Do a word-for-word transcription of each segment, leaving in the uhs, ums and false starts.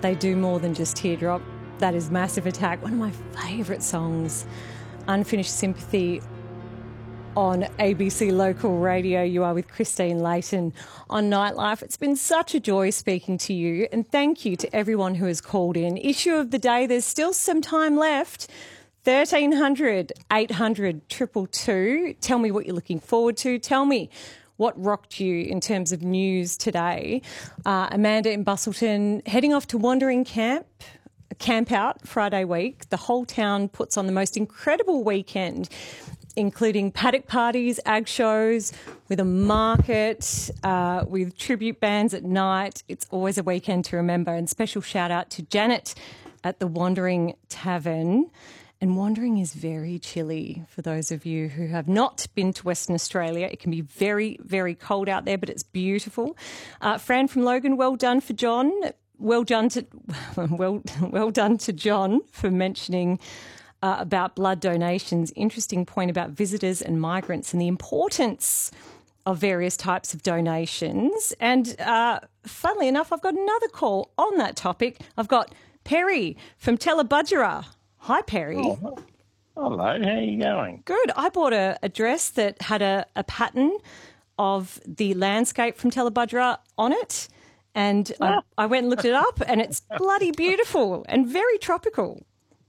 They do more than just Teardrop. That is Massive Attack, one of my favourite songs. Unfinished Sympathy on A B C Local Radio. You are with Christine Layton on Nightlife. It's been such a joy speaking to you, and thank you to everyone who has called in. Issue of the day, there's still some time left. thirteen hundred, eight hundred, two two two. Tell me what you're looking forward to. Tell me what rocked you in terms of news today. Uh, Amanda in Bustleton, heading off to Wandering Camp, Camp Out Friday week. The whole town puts on the most incredible weekend, including paddock parties, ag shows, with a market, uh, with tribute bands at night. It's always a weekend to remember. And special shout out to Janet at the Wandering Tavern. And Wandering is very chilly for those of you who have not been to Western Australia. It can be very, very cold out there, but it's beautiful. Uh, Fran from Logan, well done for John. Well done to, well, well done to John for mentioning uh, about blood donations. Interesting point about visitors and migrants and the importance of various types of donations. And uh, funnily enough, I've got another call on that topic. I've got Perry from Tellabudgera. Hi, Perry. Oh, hello, how are you going? Good. I bought a, a dress that had a, a pattern of the landscape from Tellabudgera on it, and I, I went and looked it up, and it's bloody beautiful and very tropical.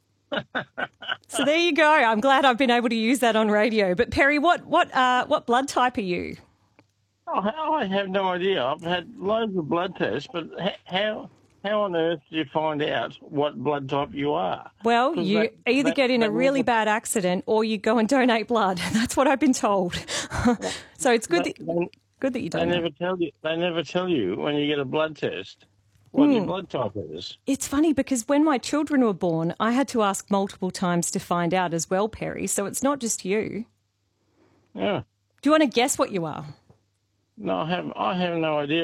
So there you go. I'm glad I've been able to use that on radio. But Perry, what what uh, what blood type are you? Oh, I have no idea. I've had loads of blood tests, but how... How on earth do you find out what blood type you are? Well, you that, either that, get in a really never, bad accident or you go and donate blood. That's what I've been told. So it's good they, that, they, good that you don't they know. never tell you. They never tell you when you get a blood test what Hmm. your blood type is. It's funny because when my children were born, I had to ask multiple times to find out as well, Perry. So it's not just you. Yeah. Do you want to guess what you are? No, I have. I have no idea.